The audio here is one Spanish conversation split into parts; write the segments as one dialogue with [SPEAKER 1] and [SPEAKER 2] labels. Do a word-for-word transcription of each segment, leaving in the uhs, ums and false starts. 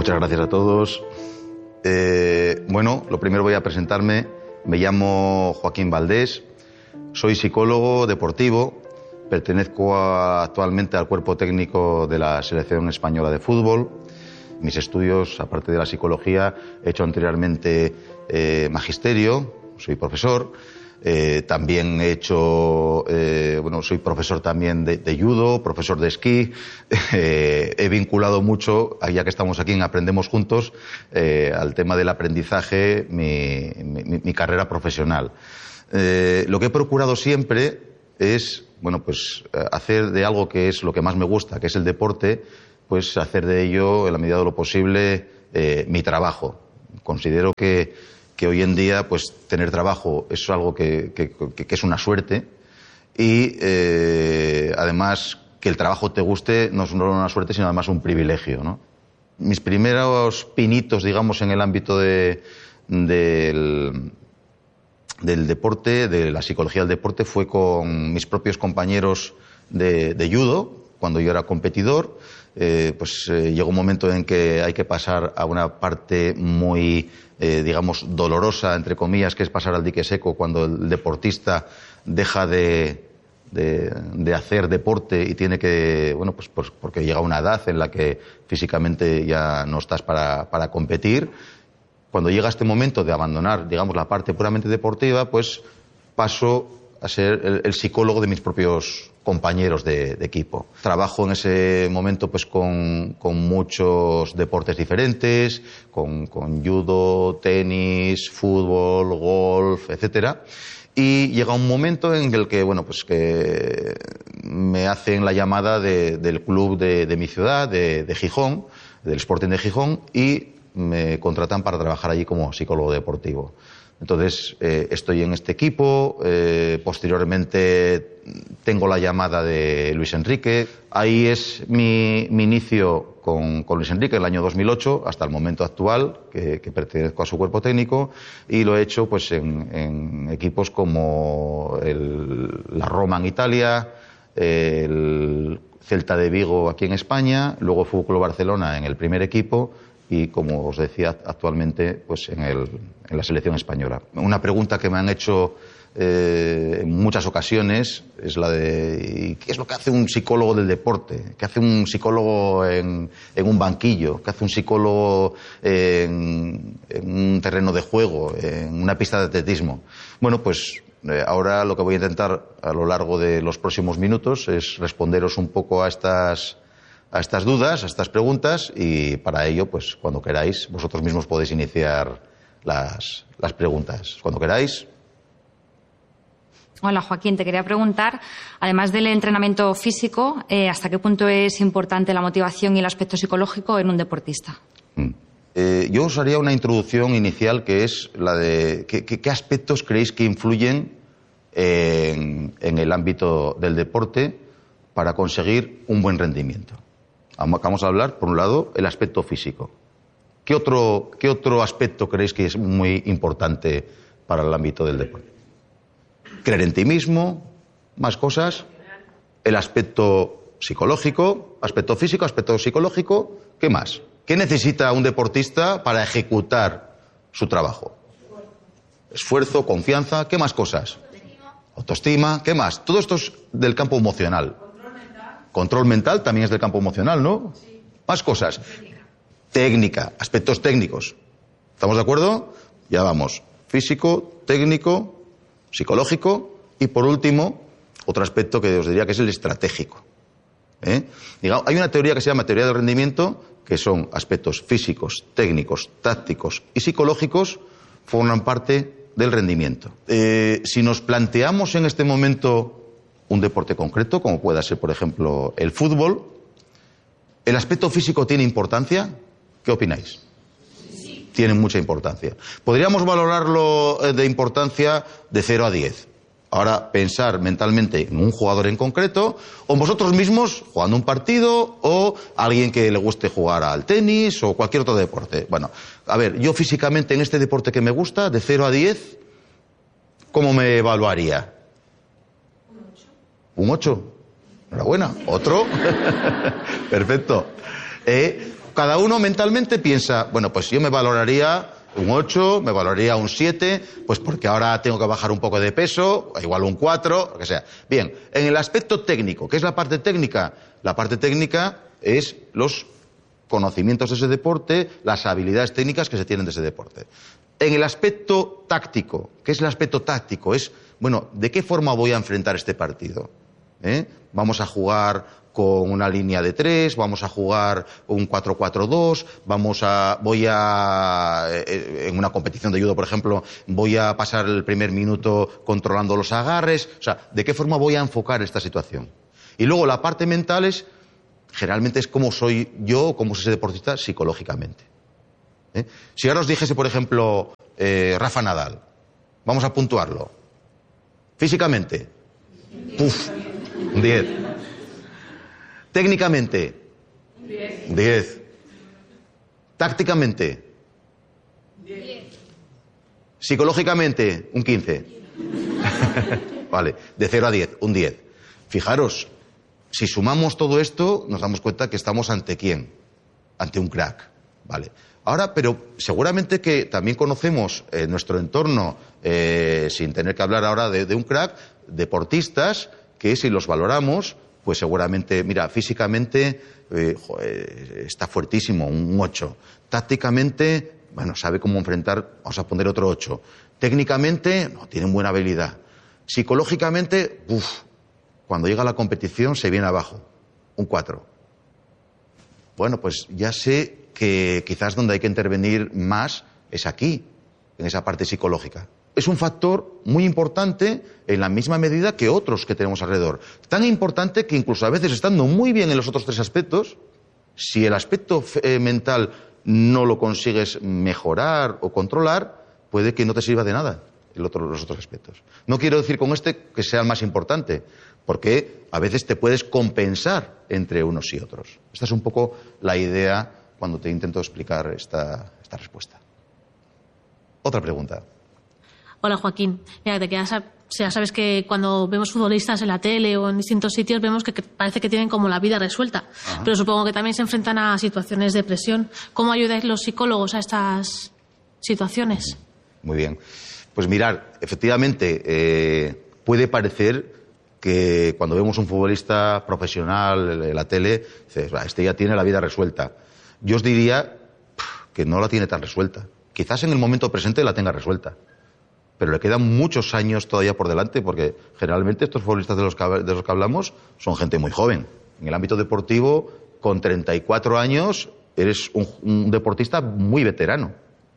[SPEAKER 1] Muchas gracias a todos. Eh, bueno, lo primero voy a presentarme. Me llamo Joaquín Valdés, soy psicólogo deportivo, pertenezco a, actualmente al cuerpo técnico de la Selección Española de Fútbol. Mis estudios, aparte de la psicología, he hecho anteriormente eh, magisterio, soy profesor. Eh, también he hecho, eh, bueno, soy profesor también de, de judo, profesor de esquí. Eh, he vinculado mucho, ya que estamos aquí en Aprendemos Juntos, eh, al tema del aprendizaje, mi, mi, mi carrera profesional. Eh, lo que he procurado siempre es, bueno, pues hacer de algo que es lo que más me gusta, que es el deporte, pues hacer de ello, en la medida de lo posible, eh, mi trabajo. Considero que que hoy en día pues tener trabajo es algo que, que, que, que es una suerte y eh, además que el trabajo te guste no es una suerte sino además un privilegio, ¿no? Mis primeros pinitos, digamos, en el ámbito de, del, del deporte, de la psicología del deporte, fue con mis propios compañeros de, de judo, cuando yo era competidor. Eh, pues eh, llegó un momento en que hay que pasar a una parte muy, eh, digamos, dolorosa, entre comillas, que es pasar al dique seco, cuando el deportista deja de, de, de hacer deporte y tiene que, bueno, pues, pues porque llega una edad en la que físicamente ya no estás para, para competir. Cuando llega este momento de abandonar, digamos, la parte puramente deportiva, pues paso a ser el, el psicólogo de mis propios compañeros de, de equipo. Trabajo en ese momento pues con, con muchos deportes diferentes, con, con judo, tenis, fútbol, golf, etcétera. Y llega un momento en el que, bueno, pues que me hacen la llamada de, del club de, de mi ciudad, de, de Gijón, del Sporting de Gijón, y me contratan para trabajar allí como psicólogo deportivo. Entonces, eh, estoy en este equipo, eh, posteriormente tengo la llamada de Luis Enrique. Ahí es mi, mi inicio con, con Luis Enrique en el año dos mil ocho, hasta el momento actual, que, que pertenezco a su cuerpo técnico, y lo he hecho pues en, en equipos como el, la Roma en Italia, el Celta de Vigo aquí en España, luego Fútbol Club Barcelona en el primer equipo, y, como os decía, actualmente pues en, el, en la selección española. Una pregunta que me han hecho eh, en muchas ocasiones es la de ¿qué es lo que hace un psicólogo del deporte? ¿Qué hace un psicólogo en, en un banquillo? ¿Qué hace un psicólogo en, en un terreno de juego, en una pista de atletismo? Bueno, pues eh, ahora lo que voy a intentar a lo largo de los próximos minutos es responderos un poco a estas a estas dudas, a estas preguntas, y para ello, pues cuando queráis, vosotros mismos podéis iniciar las, las preguntas. Cuando queráis.
[SPEAKER 2] Hola, Joaquín, te quería preguntar, además del entrenamiento físico, eh, ¿hasta qué punto es importante la motivación y el aspecto psicológico en un deportista?
[SPEAKER 1] Mm. Eh, yo os haría una introducción inicial que es la de ¿qué, qué, qué aspectos creéis que influyen en, en el ámbito del deporte para conseguir un buen rendimiento? Vamos a hablar, por un lado, el aspecto físico. ¿Qué otro, qué otro aspecto creéis que es muy importante para el ámbito del deporte? Creer en ti mismo, más cosas. El aspecto psicológico, aspecto físico, aspecto psicológico. ¿Qué más? ¿Qué necesita un deportista para ejecutar su trabajo? Esfuerzo, confianza. ¿Qué más cosas? Autoestima. ¿Qué más? Todo esto es del campo emocional. Control mental también es del campo emocional, ¿no? Sí. Más cosas. Técnica. Técnica, aspectos técnicos. ¿Estamos de acuerdo? Ya vamos. Físico, técnico, psicológico y, por último, otro aspecto que os diría que es el estratégico. ¿Eh? Digamos, hay una teoría que se llama teoría del rendimiento, que son aspectos físicos, técnicos, tácticos y psicológicos, forman parte del rendimiento. Eh, si nos planteamos en este momento un deporte concreto, como pueda ser, por ejemplo, el fútbol, ¿el aspecto físico tiene importancia? ¿Qué opináis? Sí. Tiene mucha importancia. Podríamos valorarlo de importancia de cero a diez. Ahora, pensar mentalmente en un jugador en concreto, o vosotros mismos jugando un partido, o alguien que le guste jugar al tenis, o cualquier otro deporte. Bueno, a ver, yo físicamente en este deporte que me gusta, de cero a diez, ¿cómo me evaluaría? Un ocho. Enhorabuena. ¿Otro? Perfecto. Eh, cada uno mentalmente piensa, bueno, pues yo me valoraría un ocho, me valoraría un siete, pues porque ahora tengo que bajar un poco de peso, igual un cuatro, lo que sea. Bien, en el aspecto técnico, ¿qué es la parte técnica? La parte técnica es los conocimientos de ese deporte, las habilidades técnicas que se tienen de ese deporte. En el aspecto táctico, ¿qué es el aspecto táctico? Es, bueno, ¿de qué forma voy a enfrentar este partido? ¿Eh? Vamos a jugar con una línea de tres, vamos a jugar un cuatro cuatro dos, vamos a, voy a, en una competición de judo, por ejemplo, voy a pasar el primer minuto controlando los agarres, o sea, ¿de qué forma voy a enfocar esta situación? Y luego la parte mental es, generalmente es cómo soy yo, cómo soy ese deportista psicológicamente. ¿Eh? Si ahora os dijese, por ejemplo, eh, Rafa Nadal, vamos a puntuarlo. Físicamente, puf, un diez. Técnicamente, un diez. Tácticamente, diez. Psicológicamente, un quince. Vale, de cero a diez, un diez. Fijaros, si sumamos todo esto, nos damos cuenta que estamos ante quién, ante un crack, ¿vale? Ahora, pero seguramente que también conocemos en nuestro entorno, eh, sin tener que hablar ahora de, de un crack, deportistas que si los valoramos, pues seguramente, mira, físicamente eh, joder, está fuertísimo, un ocho. Tácticamente, bueno, sabe cómo enfrentar, vamos a poner otro ocho. Técnicamente, no, tiene buena habilidad. Psicológicamente, uff, cuando llega a la competición se viene abajo, un cuatro. Bueno, pues ya sé que quizás donde hay que intervenir más es aquí, en esa parte psicológica. Es un factor muy importante en la misma medida que otros que tenemos alrededor. Tan importante que incluso a veces estando muy bien en los otros tres aspectos, si el aspecto eh, mental no lo consigues mejorar o controlar, puede que no te sirva de nada el otro, los otros aspectos. No quiero decir con este que sea el más importante, porque a veces te puedes compensar entre unos y otros. Esta es un poco la idea cuando te intento explicar esta, esta respuesta. Otra pregunta.
[SPEAKER 3] Hola, Joaquín. Mira, te quedas, ya sabes que cuando vemos futbolistas en la tele o en distintos sitios vemos que, que parece que tienen como la vida resuelta. Ajá. Pero supongo que también se enfrentan a situaciones de presión. ¿Cómo ayudáis los psicólogos a estas situaciones?
[SPEAKER 1] Muy bien. Pues mirar, efectivamente, eh, puede parecer que cuando vemos un futbolista profesional en la tele, dices, este ya tiene la vida resuelta. Yo os diría que no la tiene tan resuelta. Quizás en el momento presente la tenga resuelta, pero le quedan muchos años todavía por delante, porque generalmente estos futbolistas de los que, de los que hablamos son gente muy joven. En el ámbito deportivo, con treinta y cuatro años, eres un, un deportista muy veterano.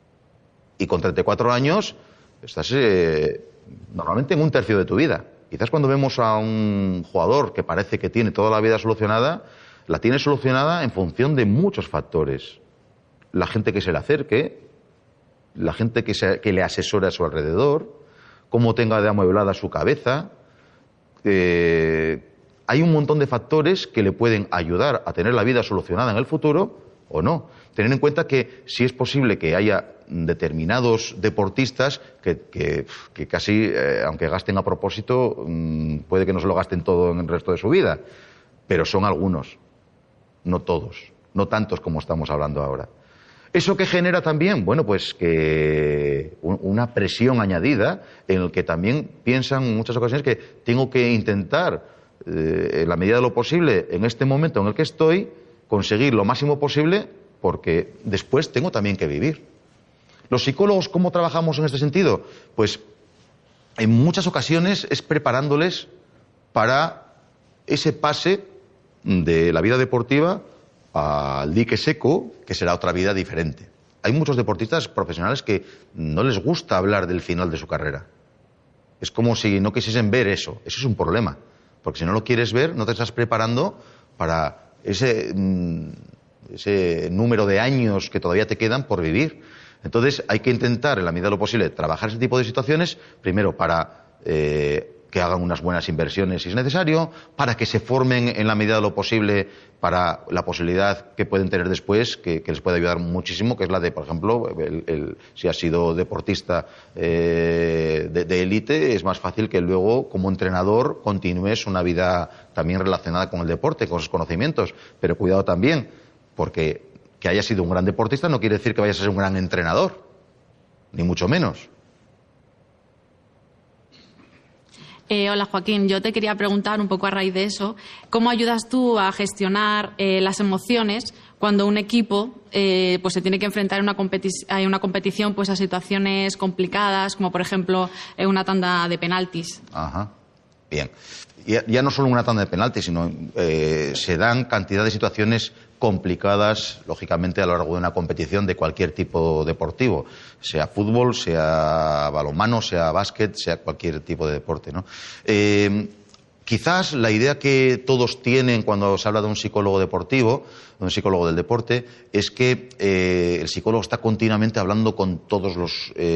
[SPEAKER 1] Y con treinta y cuatro años estás eh, normalmente en un tercio de tu vida. Quizás cuando vemos a un jugador que parece que tiene toda la vida solucionada, la tiene solucionada en función de muchos factores. La gente que se le acerque, la gente que, se, que le asesora a su alrededor, cómo tenga de amueblada su cabeza. Eh, hay un montón de factores que le pueden ayudar a tener la vida solucionada en el futuro o no. Tener en cuenta que sí es posible que haya determinados deportistas que, que, que casi, eh, aunque gasten a propósito, mmm, puede que no se lo gasten todo en el resto de su vida, pero son algunos, no todos, no tantos como estamos hablando ahora. ¿Eso qué genera también? Bueno, pues que una presión añadida en el que también piensan en muchas ocasiones que tengo que intentar, eh, en la medida de lo posible, en este momento en el que estoy, conseguir lo máximo posible porque después tengo también que vivir. Los psicólogos, ¿cómo trabajamos en este sentido? Pues en muchas ocasiones es preparándoles para ese pase de la vida deportiva al dique seco, que será otra vida diferente. Hay muchos deportistas profesionales que no les gusta hablar del final de su carrera. Es como si no quisiesen ver eso. Eso es un problema. Porque si no lo quieres ver, no te estás preparando para ese, ese número de años que todavía te quedan por vivir. Entonces hay que intentar, en la medida de lo posible, trabajar ese tipo de situaciones, primero para eh, que hagan unas buenas inversiones si es necesario, para que se formen en la medida de lo posible para la posibilidad que pueden tener después, que, que les puede ayudar muchísimo, que es la de, por ejemplo, el, el, si has sido deportista eh, de élite, es más fácil que luego, como entrenador, continúes una vida también relacionada con el deporte, con sus conocimientos. Pero cuidado también, porque que haya sido un gran deportista no quiere decir que vayas a ser un gran entrenador, ni mucho menos.
[SPEAKER 4] Eh, hola Joaquín, yo te quería preguntar un poco a raíz de eso, ¿cómo ayudas tú a gestionar eh, las emociones cuando un equipo eh, pues se tiene que enfrentar en una, competi- en una competición pues a situaciones complicadas, como por ejemplo en una tanda de penaltis?
[SPEAKER 1] Ajá, bien. Ya, ya no solo una tanda de penaltis, sino eh, se dan cantidad de situaciones complicadas, lógicamente, a lo largo de una competición de cualquier tipo deportivo, sea fútbol, sea balonmano, sea básquet, sea cualquier tipo de deporte, ¿no? Eh, quizás la idea que todos tienen cuando se habla de un psicólogo deportivo, de un psicólogo del deporte, es que eh, el psicólogo está continuamente hablando con todos los eh,